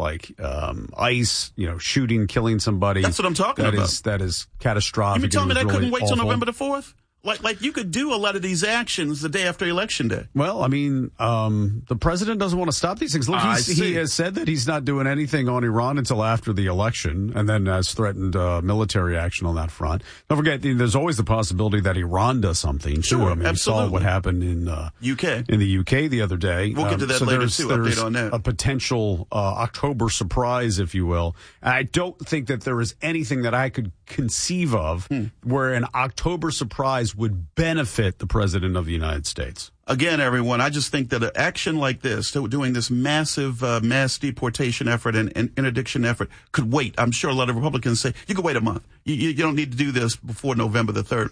ICE, shooting, killing somebody. That's what I'm talking about. That is catastrophic. You mean tell me that really couldn't wait awful. till November the 4th? Like you could do a lot of these actions the day after Election Day. Well, I mean, the president doesn't want to stop these things. Look, he has said that he's not doing anything on Iran until after the election, and then has threatened military action on that front. Don't forget, there's always the possibility that Iran does something. Sure, I mean, absolutely. We saw what happened in UK. In the UK the other day. We'll get to that later too. Update on that. A potential October surprise, if you will. I don't think that there is anything that I could conceive of where an October surprise would benefit the president of the United States. Again, everyone, I just think that an action like this, doing this massive mass deportation effort and interdiction effort, could wait. I'm sure a lot of Republicans say, you could wait a month. You don't need to do this before November the 3rd.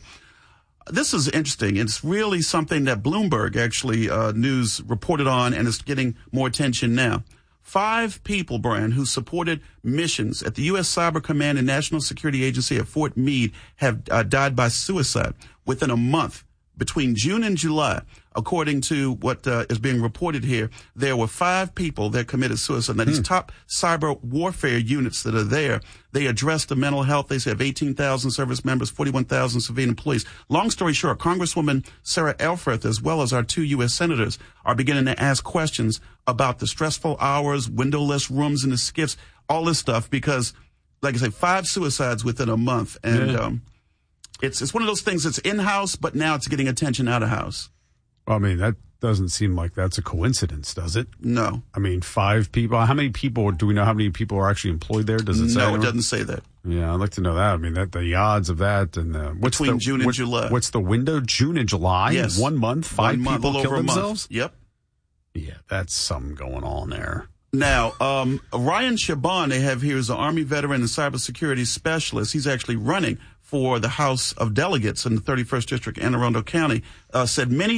This is interesting. It's really something that Bloomberg actually News reported on, and is getting more attention now. 5 people, Brian, who supported missions at the U.S. Cyber Command and National Security Agency at Fort Meade have died by suicide within a month. Between June and July, according to what is being reported here, there were 5 people that committed suicide. Now, these top cyber warfare units that are there, they address the mental health. They say have 18,000 service members, 41,000 civilian employees. Long story short, Congresswoman Sarah Elfreth, as well as our 2 U.S. senators, are beginning to ask questions about the stressful hours, windowless rooms in the SCIFs, all this stuff, because, like I say, 5 suicides within a month. And it's one of those things that's in-house, but now it's getting attention out-of-house. I mean, that doesn't seem like that's a coincidence, does it? No. I mean, 5 people. How many people, do we know how many people are actually employed there? Does it say? No, it doesn't say that. Yeah, I'd like to know that. I mean, the odds of that. And between June and July. What's the window? June and July? Yes. 1 month? 5 people kill themselves? Yep. Yeah, that's something going on there. Now, Ryan Shaban, they have here, is an Army veteran and cybersecurity specialist. He's actually running for the House of Delegates in the 31st District, Anne Arundel County, said many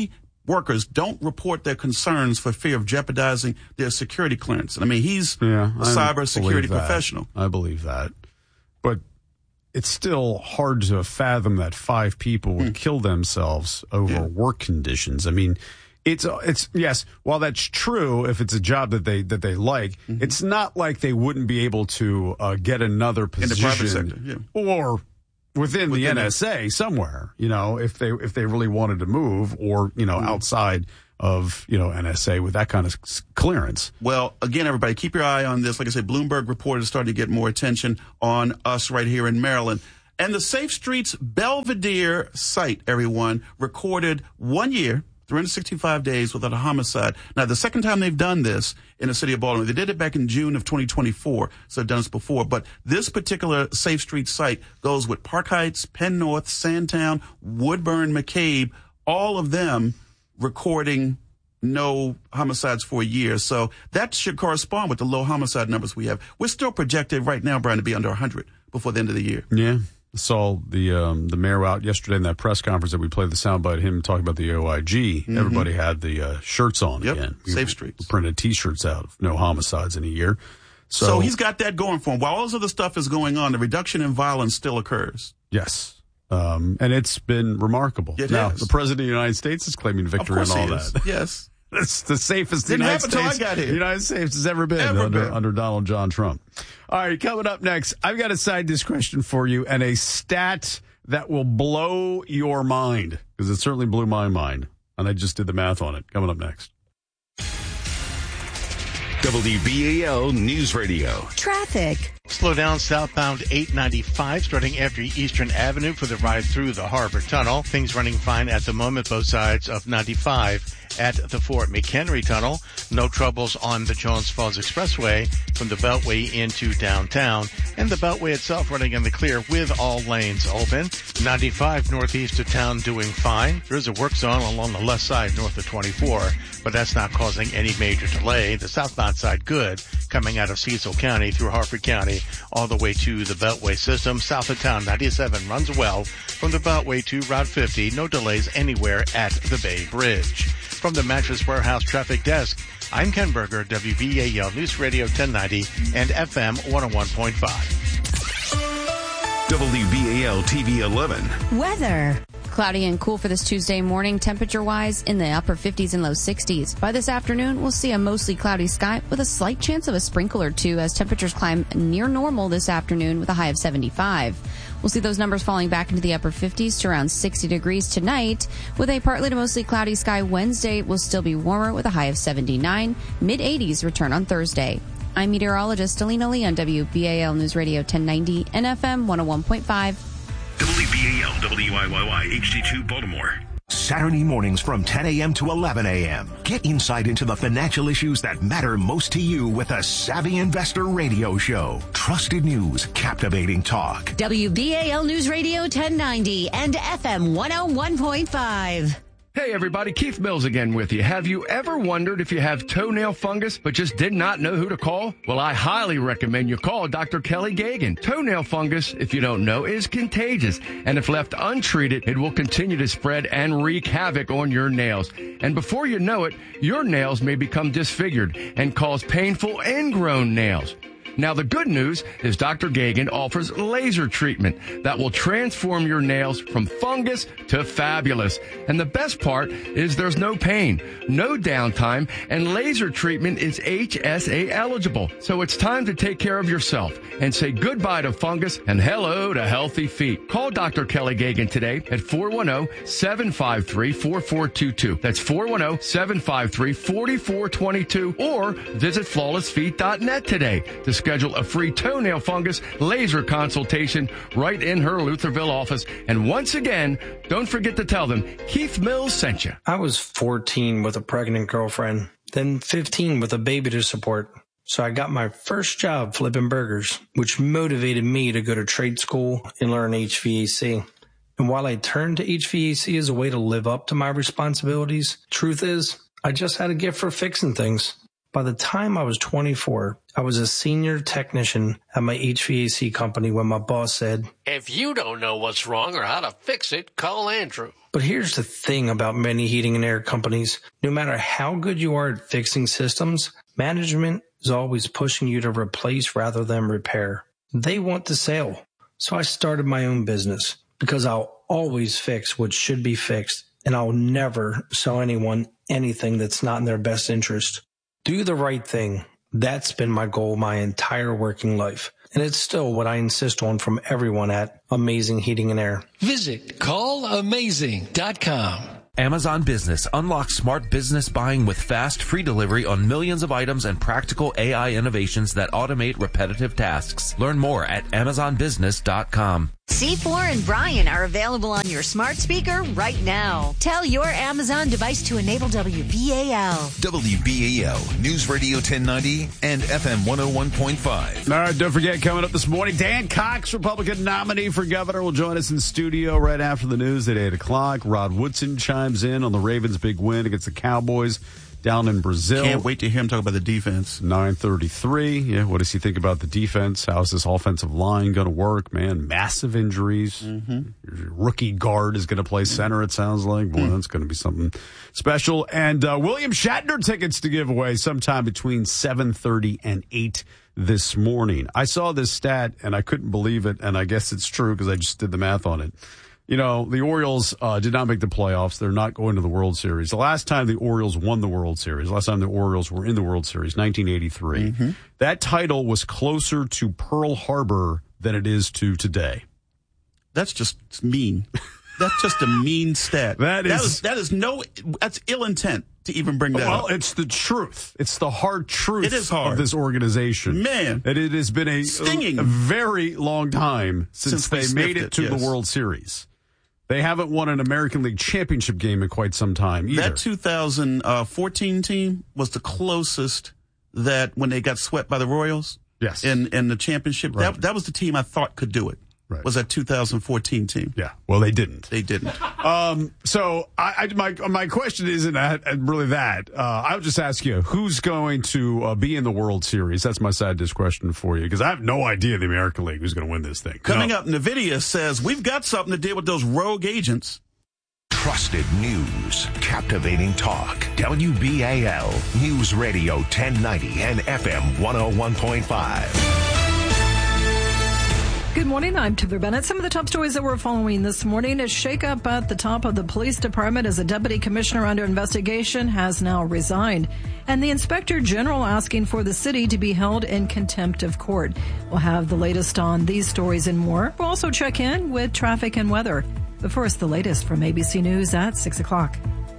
workers don't report their concerns for fear of jeopardizing their security clearance. And I mean, he's a cybersecurity professional. I believe that. But it's still hard to fathom that 5 people would kill themselves over work conditions. I mean, it's yes, while that's true, if it's a job that they like, it's not like they wouldn't be able to get another position in the private sector, or within the NSA somewhere, if they really wanted to move, or outside of NSA with that kind of clearance. Well, again, everybody, keep your eye on this. Like I said, Bloomberg Report is starting to get more attention on us right here in Maryland. And the Safe Streets Belvedere site, everyone, recorded 1 year, 365 days without a homicide. Now, the second time they've done this in the city of Baltimore, they did it back in June of 2024, so they've done this before. But this particular Safe Street site goes with Park Heights, Penn North, Sandtown, Woodburn, McCabe, all of them recording no homicides for a year. So that should correspond with the low homicide numbers we have. We're still projected right now, Brian, to be under 100 before the end of the year. Yeah. Saw the mayor out yesterday in that press conference that we played the soundbite, him talking about the OIG. Everybody had the shirts on again. Safe Streets. Printed T-shirts out of no homicides in a year. So he's got that going for him. While all this other stuff is going on, the reduction in violence still occurs. Yes. And it's been remarkable. Now, the President of the United States is claiming victory and all that. Yes. It's the safest the United States has ever been under Donald John Trump. All right, coming up next, I've got a side dish question for you and a stat that will blow your mind, because it certainly blew my mind, and I just did the math on it. Coming up next. WBAL News Radio. Traffic. Slow down southbound 895 starting after Eastern Avenue for the ride through the Harbor Tunnel. Things running fine at the moment, both sides of 95. At the Fort McHenry Tunnel, no troubles on the Jones Falls Expressway from the Beltway into downtown, and the Beltway itself running in the clear with all lanes open. 95 northeast of town doing fine. There is a work zone along the left side north of 24, but that's not causing any major delay. The southbound side good, coming out of Cecil County through Harford County all the way to the Beltway system. South of town, 97 runs well from the Beltway to Route 50. No delays anywhere at the Bay Bridge. From the Mattress Warehouse Traffic Desk, I'm Ken Berger, WBAL News Radio 1090 and FM 101.5. WBAL TV 11. Weather. Cloudy and cool for this Tuesday morning, temperature-wise in the upper 50s and low 60s. By this afternoon, we'll see a mostly cloudy sky with a slight chance of a sprinkle or two as temperatures climb near normal this afternoon with a high of 75. We'll see those numbers falling back into the upper 50s to around 60 degrees tonight. With a partly to mostly cloudy sky Wednesday, will still be warmer with a high of 79. Mid-80s return on Thursday. I'm meteorologist Alina Lee on WBAL News Radio 1090 and FM 101.5. WBAL WIYY HD2 Baltimore. Saturday mornings from 10 a.m. to 11 a.m. Get insight into the financial issues that matter most to you with a Savvy Investor radio show. Trusted news, captivating talk. WBAL News Radio 1090 and FM 101.5. Hey everybody, Keith Mills again with you. Have you ever wondered if you have toenail fungus but just did not know who to call? Well, I highly recommend you call Dr. Kelly Gagan. Toenail fungus, if you don't know, is contagious, and if left untreated, it will continue to spread and wreak havoc on your nails. And before you know it, your nails may become disfigured and cause painful ingrown nails. Now, the good news is Dr. Gagan offers laser treatment that will transform your nails from fungus to fabulous. And the best part is there's no pain, no downtime, and laser treatment is HSA eligible. So it's time to take care of yourself and say goodbye to fungus and hello to healthy feet. Call Dr. Kelly Gagan today at 410-753-4422. That's 410-753-4422, or visit flawlessfeet.net today to schedule a free toenail fungus laser consultation right in her Lutherville office. And once again, don't forget to tell them Keith Mills sent you. I was 14 with a pregnant girlfriend, then 15 with a baby to support. So I got my first job flipping burgers, which motivated me to go to trade school and learn HVAC. And while I turned to HVAC as a way to live up to my responsibilities, truth is, I just had a gift for fixing things. By the time I was 24, I was a senior technician at my HVAC company when my boss said, If you don't know what's wrong or how to fix it, call Andrew. But here's the thing about many heating and air companies. No matter how good you are at fixing systems, management is always pushing you to replace rather than repair. They want the sale. So I started my own business because I'll always fix what should be fixed, and I'll never sell anyone anything that's not in their best interest. Do the right thing. That's been my goal my entire working life. And it's still what I insist on from everyone at Amazing Heating and Air. Visit callamazing.com. Amazon Business unlocks smart business buying with fast, free delivery on millions of items and practical AI innovations that automate repetitive tasks. Learn more at amazonbusiness.com. C4 and Brian are available on your smart speaker right now. Tell your Amazon device to enable WBAL. WBAL, News Radio 1090 and FM 101.5. All right, don't forget, coming up this morning, Dan Cox, Republican nominee for governor, will join us in studio right after the news at 8 o'clock. Rod Woodson chimes in on the Ravens' big win against the Cowboys down in Brazil. Can't wait to hear him talk about the defense. 9:33. Yeah, what does he think about the defense? How's this offensive line going to work, man? Massive injuries. Your rookie guard is going to play center, it sounds like. Boy, that's going to be something special. And William Shatner tickets to give away sometime between 7:30 and 8 this morning. I saw this stat, and I couldn't believe it, and I guess it's true because I just did the math on it. You know, the Orioles did not make the playoffs. They're not going to the World Series. The last time the Orioles won the World Series, last time the Orioles were in the World Series, 1983. That title was closer to Pearl Harbor than it is to today. That's just mean. That's just a mean stat. That's ill intent to even bring that up. Well, it's the truth. It's the hard truth It is hard. of this organization. Man. And it has been a very long time since they made it to the World Series. They haven't won an American League championship game in quite some time either. That 2014 team was the closest that when they got swept by the Royals. Yes. In the championship. Right. That was the team I thought could do it. Right. Was that 2014 team. Yeah. Well, they didn't. They didn't. So my question isn't really that. I would just ask you, who's going to be in the World Series? That's my side dish question for you, because I have no idea the American League who's going to win this thing. Coming up, NVIDIA says we've got something to deal with those rogue agents. Trusted news, captivating talk. WBAL News Radio 1090 and FM 101.5. Good morning, I'm Taylor Bennett. Some of the top stories that we're following this morning is shakeup at the top of the police department as a deputy commissioner under investigation has now resigned. And the inspector general asking for the city to be held in contempt of court. We'll have the latest on these stories and more. We'll also check in with traffic and weather. But first, the latest from ABC News at 6 o'clock.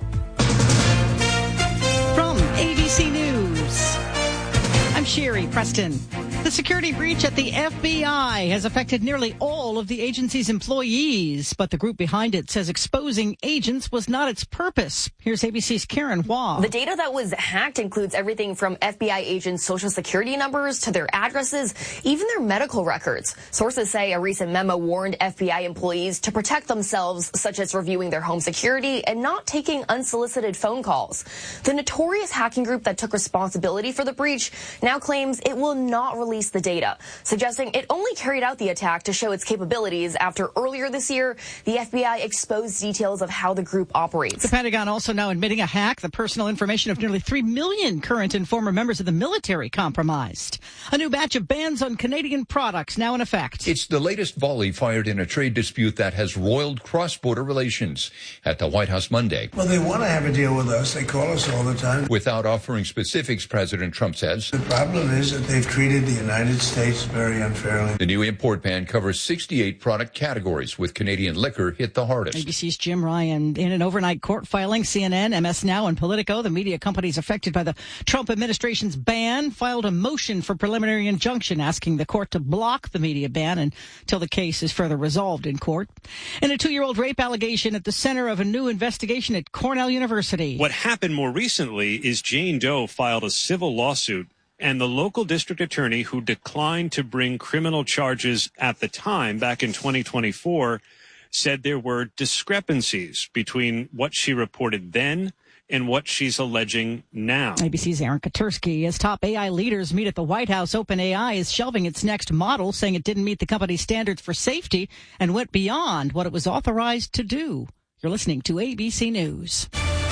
From ABC News, I'm Sherry Preston. The security breach at the FBI has affected nearly all of the agency's employees, but the group behind it says exposing agents was not its purpose. Here's ABC's Karen Hua. The data that was hacked includes everything from FBI agents' social security numbers to their addresses, even their medical records. Sources say a recent memo warned FBI employees to protect themselves, such as reviewing their home security and not taking unsolicited phone calls. The notorious hacking group that took responsibility for the breach now claims it will not release the data, suggesting it only carried out the attack to show its capabilities after earlier this year, the FBI exposed details of how the group operates. The Pentagon also now admitting a hack, the personal information of nearly 3 million current and former members of the military compromised. A new batch of bans on Canadian products now in effect. It's the latest volley fired in a trade dispute that has roiled cross-border relations. At the White House Monday. Well, they want to have a deal with us. They call us all the time. Without offering specifics, President Trump says. The problem is that they've treated the United States very unfairly. The new import ban covers 68 product categories, with Canadian liquor hit the hardest. ABC's Jim Ryan. In an overnight court filing, CNN, MS Now, and Politico, the media companies affected by the Trump administration's ban, filed a motion for preliminary injunction asking the court to block the media ban until the case is further resolved in court. And a 2-year-old rape allegation at the center of a new investigation at Cornell University. What happened more recently is Jane Doe filed a civil lawsuit, and the local district attorney, who declined to bring criminal charges at the time, back in 2024, said there were discrepancies between what she reported then in what she's alleging now. ABC's Aaron Katursky. As top AI leaders meet at the White House, OpenAI is shelving its next model, saying it didn't meet the company's standards for safety and went beyond what it was authorized to do. You're listening to ABC News.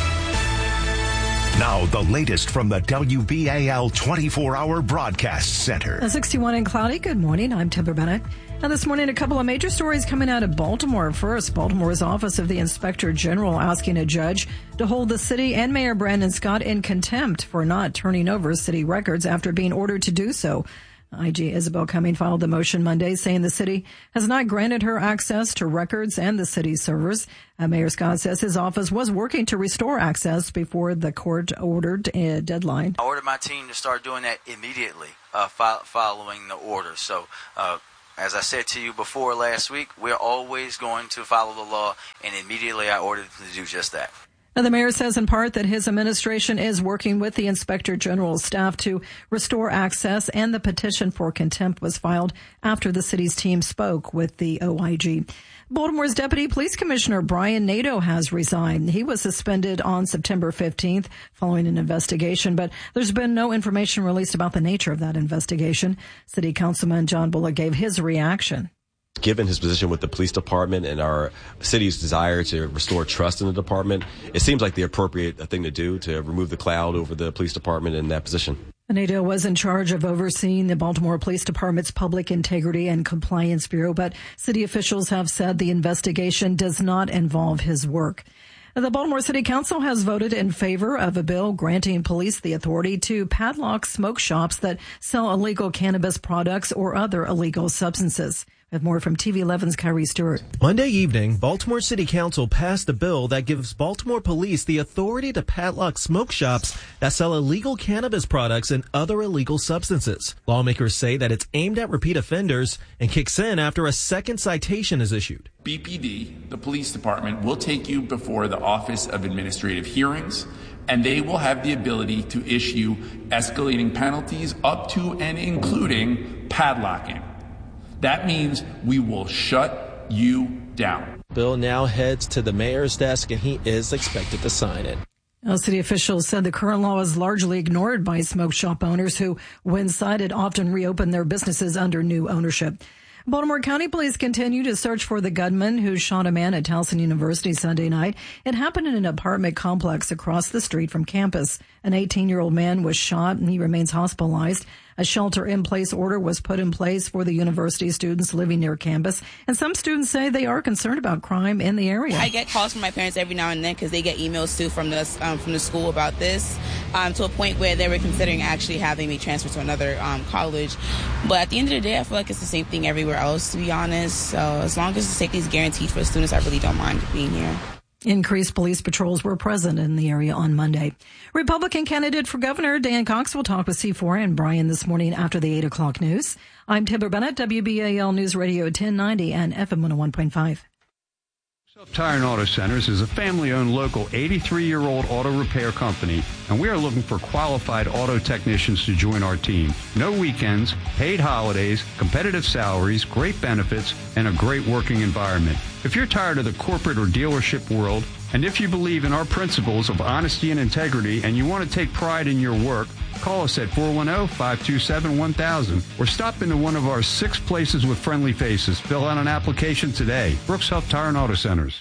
Now, the latest from the WBAL 24-hour broadcast center. 61 and cloudy. Good morning. I'm Timber Bennett. Now, this morning, a couple of major stories coming out of Baltimore. First, Baltimore's Office of the Inspector General asking a judge to hold the city and Mayor Brandon Scott in contempt for not turning over city records after being ordered to do so. IG Isabel Cumming filed the motion Monday saying the city has not granted her access to records and the city's servers. Mayor Scott says his office was working to restore access before the court ordered a deadline. I ordered my team to start doing that immediately following the order. So, as I said to you before last week, we're always going to follow the law, and immediately I ordered them to do just that. Now, the mayor says in part that his administration is working with the Inspector General's staff to restore access, and the petition for contempt was filed after the city's team spoke with the OIG. Baltimore's Deputy Police Commissioner Brian Nadeau has resigned. He was suspended on September 15th following an investigation, but there's been no information released about the nature of that investigation. City Councilman John Bullock gave his reaction. Given his position with the police department and our city's desire to restore trust in the department, it seems like the appropriate thing to do to remove the cloud over the police department in that position. Nadeau was in charge of overseeing the Baltimore Police Department's Public Integrity and Compliance Bureau, but city officials have said the investigation does not involve his work. The Baltimore City Council has voted in favor of a bill granting police the authority to padlock smoke shops that sell illegal cannabis products or other illegal substances. We have more from TV 11's Kyrie Stewart. Monday evening, Baltimore City Council passed a bill that gives Baltimore police the authority to padlock smoke shops that sell illegal cannabis products and other illegal substances. Lawmakers say that it's aimed at repeat offenders and kicks in after a second citation is issued. BPD, the police department, will take you before the Office of Administrative Hearings, and they will have the ability to issue escalating penalties up to and including padlocking. That means we will shut you down. Bill now heads to the mayor's desk, and he is expected to sign it. City officials said the current law is largely ignored by smoke shop owners who, when cited, often reopen their businesses under new ownership. Baltimore County Police continue to search for the gunman who shot a man at Towson University Sunday night. It happened in an apartment complex across the street from campus. An 18-year-old man was shot and he remains hospitalized. A shelter-in-place order was put in place for the university students living near campus, and some students say they are concerned about crime in the area. I get calls from my parents every now and then because they get emails too from the school about this, to a point where they were considering actually having me transfer to another college. But at the end of the day, I feel like it's the same thing everywhere else, to be honest. So as long as the safety is guaranteed for the students, I really don't mind being here. Increased police patrols were present in the area on Monday. Republican candidate for governor Dan Cox will talk with C4 and Brian this morning after the 8 o'clock news. I'm Timber Bennett, WBAL News Radio 1090 and FM 101.5. Tire and Auto Centers is a family-owned local 83-year-old auto repair company, and we are looking for qualified auto technicians to join our team. No weekends, paid holidays, competitive salaries, great benefits, and a great working environment. If you're tired of the corporate or dealership world, and if you believe in our principles of honesty and integrity and you want to take pride in your work, call us at 410-527-1000 or stop into one of our 6 places with friendly faces. Fill out an application today. Brooks Health Tire and Auto Centers.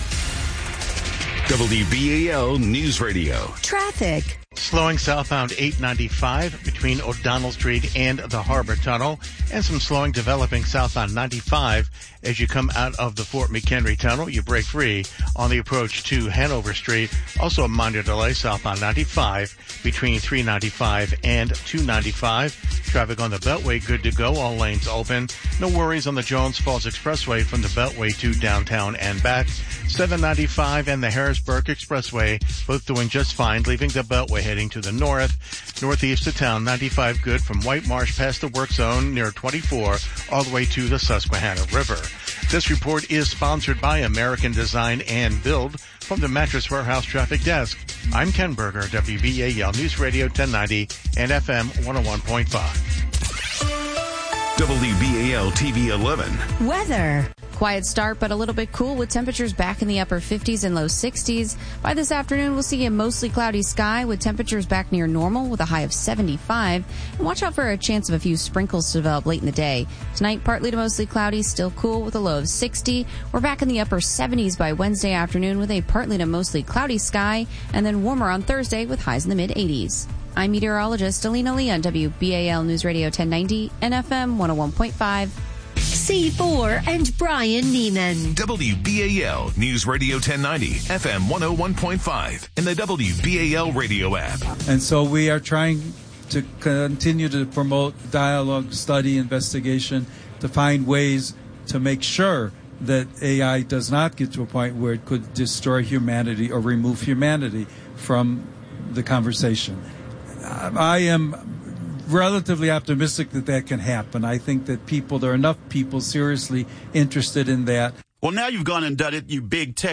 WBAL News Radio. Traffic. Slowing southbound 895 between O'Donnell Street and the Harbor Tunnel, and some slowing developing southbound 95 as you come out of the Fort McHenry Tunnel. You break free on the approach to Hanover Street. Also a minor delay southbound 95 between 395 and 295. Traffic on the Beltway good to go. All lanes open. No worries on the Jones Falls Expressway from the Beltway to downtown and back. 795 and the Harrisburg Expressway both doing just fine, leaving the Beltway heading to the northeast of town. 95 good from White Marsh past the work zone near 24 all the way to the Susquehanna River. This report is sponsored by American Design and Build from the Mattress Warehouse Traffic Desk. I'm Ken Berger, WBAL News Radio 1090 and FM 101.5. WBAL TV 11. Weather. Quiet start, but a little bit cool with temperatures back in the upper 50s and low 60s. By this afternoon, we'll see a mostly cloudy sky with temperatures back near normal with a high of 75. And watch out for a chance of a few sprinkles to develop late in the day. Tonight, partly to mostly cloudy, still cool with a low of 60. We're back in the upper 70s by Wednesday afternoon with a partly to mostly cloudy sky, and then warmer on Thursday with highs in the mid-80s. I'm meteorologist Alina Lee on WBAL News Radio 1090 and FM 101.5. C4 and Brian Neiman. WBAL News Radio 1090, FM 101.5, and the WBAL radio app. And so we are trying to continue to promote dialogue, study, investigation, to find ways to make sure that AI does not get to a point where it could destroy humanity or remove humanity from the conversation. I am relatively optimistic that can happen. I think that there are enough people seriously interested in that. Well, now you've gone and done it, you big tech